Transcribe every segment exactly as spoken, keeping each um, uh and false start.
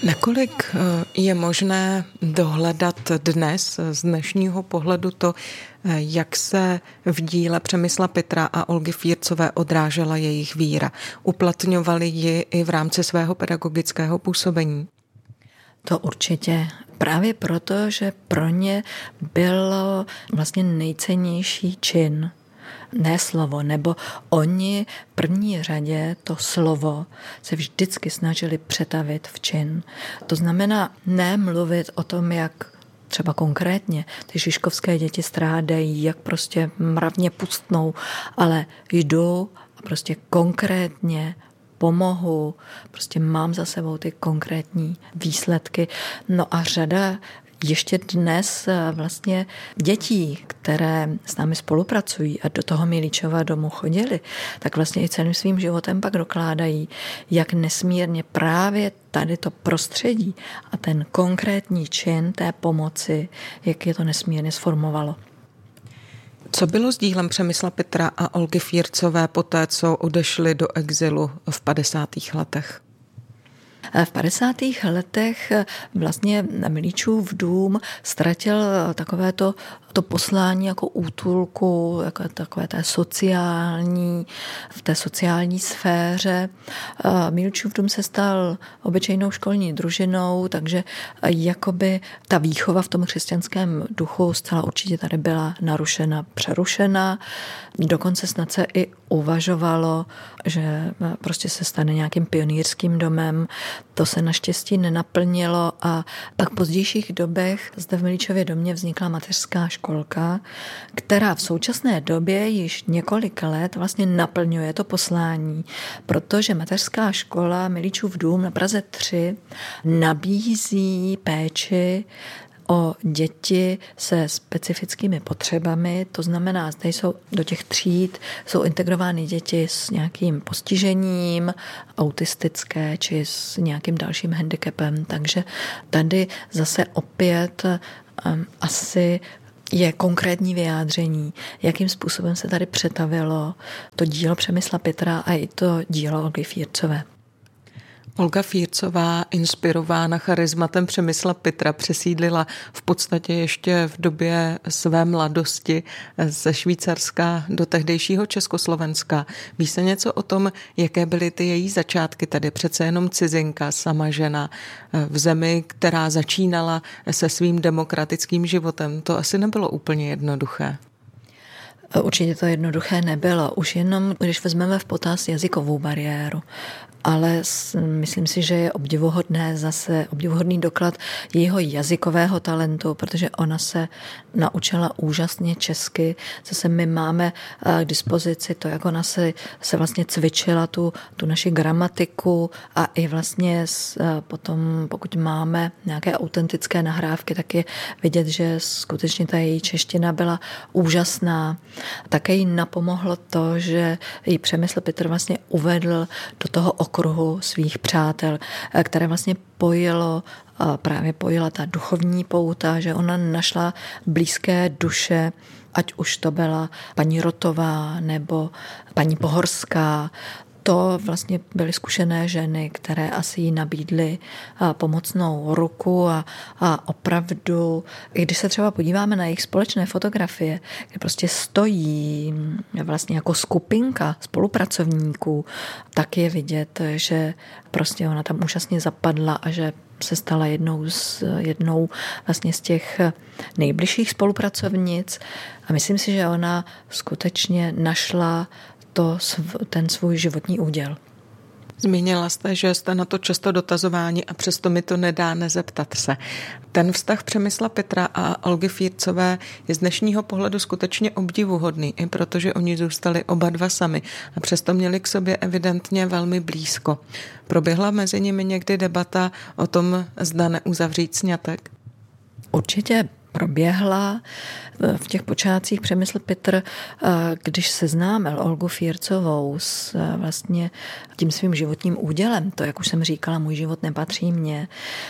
Nakolik je možné dohledat dnes z dnešního pohledu to, jak se v díle Přemysla Pitra a Olgy Fírcové odrážela jejich víra? Uplatňovali ji i v rámci svého pedagogického působení? To určitě. Právě proto, že pro ně bylo vlastně nejcennější čin, ne slovo, nebo oni v první řadě to slovo se vždycky snažili přetavit v čin. To znamená ne mluvit o tom, jak třeba konkrétně ty žižkovské děti strádají, jak prostě mravně pustnou, ale jdou a prostě konkrétně pomohu, prostě mám za sebou ty konkrétní výsledky. No a řada ještě dnes vlastně dětí, které s námi spolupracují a do toho Milíčova domu chodili, tak vlastně i celým svým životem pak dokládají, jak nesmírně právě tady to prostředí a ten konkrétní čin té pomoci, jak je to nesmírně sformovalo. Co bylo s dílem Přemysla Pitra a Olgy Fírcové poté, co odešli do exilu v padesátých letech? V padesátých letech vlastně Milíčův dům ztratil takové to, to poslání jako útulku, jako takové té sociální, v té sociální sféře. Milíčův dům se stal obyčejnou školní družinou, takže jakoby ta výchova v tom křesťanském duchu zcela určitě tady byla narušena, přerušena. Dokonce snad se i uvažovalo, že prostě se stane nějakým pionýrským domem. To se naštěstí nenaplnilo a pak v pozdějších dobech zde v Milíčově domě vznikla mateřská školka, která v současné době již několik let vlastně naplňuje to poslání, protože mateřská škola Milíčův dům na Praze tři nabízí péči o děti se specifickými potřebami, to znamená, zde jsou do těch tříd jsou integrovány děti s nějakým postižením, autistické či s nějakým dalším handicapem, takže tady zase opět um, asi je konkrétní vyjádření, jakým způsobem se tady přetavilo to dílo Přemysla Pitra a i to dílo Olgy Fírcové. Olga Fírcová, inspirována charizmatem Přemysla Pitra, přesídlila v podstatě ještě v době své mladosti ze Švýcarska do tehdejšího Československa. Ví se něco o tom, jaké byly ty její začátky? Tady přece jenom cizinka, sama žena v zemi, která začínala se svým demokratickým životem. To asi nebylo úplně jednoduché. Určitě to jednoduché nebylo. Už jenom, když vezmeme v potaz jazykovou bariéru. Ale myslím si, že je obdivuhodné zase, obdivuhodný doklad jejího jazykového talentu, protože ona se naučila úžasně česky. Zase my máme k dispozici to, jak ona se, se vlastně cvičila tu, tu naši gramatiku a i vlastně potom, pokud máme nějaké autentické nahrávky, tak je vidět, že skutečně ta její čeština byla úžasná. Také jí napomohlo to, že jí Přemysl Pitr vlastně uvedl do toho okruhu svých přátel, které vlastně pojilo, právě pojila ta duchovní pouta, že ona našla blízké duše, ať už to byla paní Rotová nebo paní Pohorská. To vlastně byly zkušené ženy, které asi jí nabídly pomocnou ruku a, a opravdu, i když se třeba podíváme na jejich společné fotografie, kde prostě stojí vlastně jako skupinka spolupracovníků, tak je vidět, že prostě ona tam úžasně zapadla a že se stala jednou z, jednou vlastně z těch nejbližších spolupracovnic a myslím si, že ona skutečně našla to, ten svůj životní úděl. Zmínila jste, že jste na to často dotazováni a přesto mi to nedá nezeptat se. Ten vztah Přemysla Pitra a Olgy Fírcové je z dnešního pohledu skutečně obdivuhodný, i protože oni zůstali oba dva sami a přesto měli k sobě evidentně velmi blízko. Proběhla mezi nimi někdy debata o tom, zda neuzavřít sňatek? Určitě proběhla. V těch počátcích Přemysl Pitr, když seznámil Olgu Fírcovou s vlastně tím svým životním údělem, to, jak už jsem říkala, můj život nepatří mně,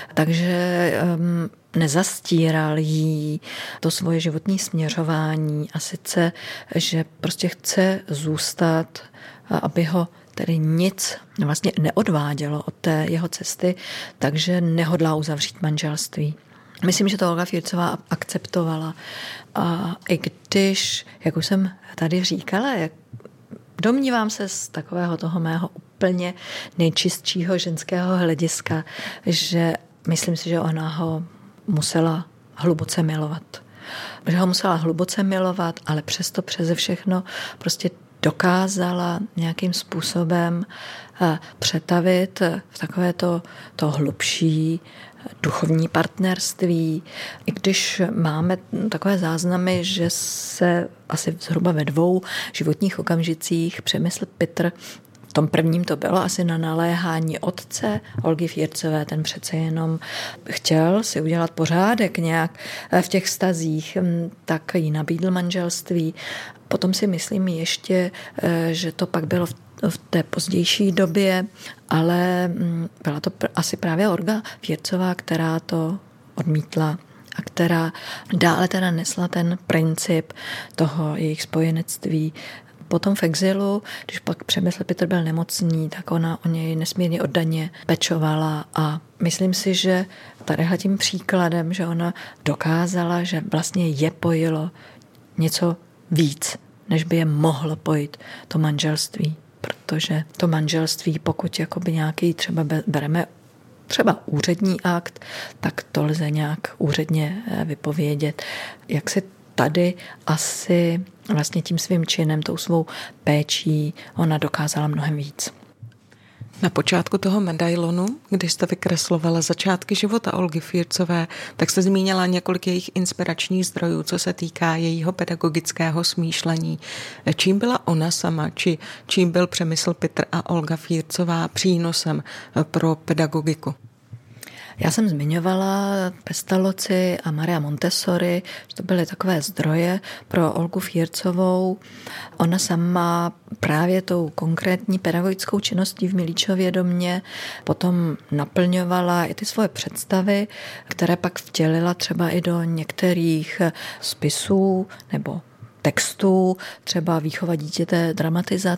takže nezastíral jí to svoje životní směřování a sice, že prostě chce zůstat, aby ho tedy nic vlastně neodvádělo od té jeho cesty, takže nehodlá uzavřít manželství. Myslím, že to Olga Fírcová akceptovala. A i když, jak už jsem tady říkala, jak domnívám se z takového toho mého úplně nejčistšího ženského hlediska, že myslím si, že ona ho musela hluboce milovat. Že ho musela hluboce milovat, ale přesto přeze všechno prostě dokázala nějakým způsobem přetavit v takové to, to hlubší duchovní partnerství. I když máme takové záznamy, že se asi zhruba ve dvou životních okamžicích Přemysl Pitr, v tom prvním to bylo asi na naléhání otce Olgy Fírcové, ten přece jenom chtěl si udělat pořádek nějak v těch vztazích, tak jí nabídl manželství. Potom si myslím ještě, že to pak bylo v v té pozdější době, ale byla to asi právě Olga Fírcová, která to odmítla a která dále teda nesla ten princip toho jejich spojenectví. Potom v exilu, když pak Přemysl Pitr byl nemocný, tak ona o něj nesmírně oddaně pečovala a myslím si, že tadyhle tím příkladem, že ona dokázala, že vlastně je pojilo něco víc, než by je mohlo pojit to manželství. Protože to manželství, pokud jakoby nějaký třeba bereme třeba úřední akt, tak to lze nějak úředně vypovědět. Jak si tady asi vlastně tím svým činem, tou svou péčí, ona dokázala mnohem víc. Na počátku toho medailonu, když jste vykreslovala začátky života Olgy Fírcové, tak jste zmínila několik jejich inspiračních zdrojů, co se týká jejího pedagogického smýšlení. Čím byla ona sama, či čím byl Přemysl Pitr a Olga Fírcová přínosem pro pedagogiku? Já jsem zmiňovala Pestalozzi a Maria Montessori, že to byly takové zdroje pro Olgu Fírcovou. Ona sama právě tou konkrétní pedagogickou činností v Milíčově domě potom naplňovala i ty svoje představy, které pak vtělila třeba i do některých spisů nebo textů, třeba Výchova dítěte, dramatizace.